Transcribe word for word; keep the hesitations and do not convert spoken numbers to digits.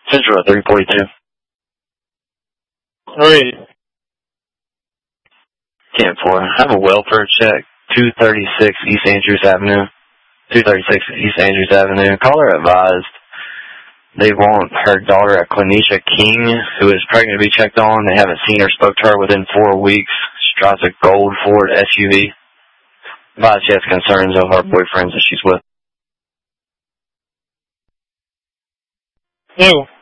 Central three forty-two. Three. ten four. I have a welfare check, two thirty-six East Andrews Avenue. two thirty-six East Andrews Avenue. Caller advised they want her daughter, Clinisha King, who is pregnant, to be checked on. They haven't seen her, spoke to her within four weeks. She drives a gold Ford S U V. Advised she has concerns of her boyfriends that she's with. Two.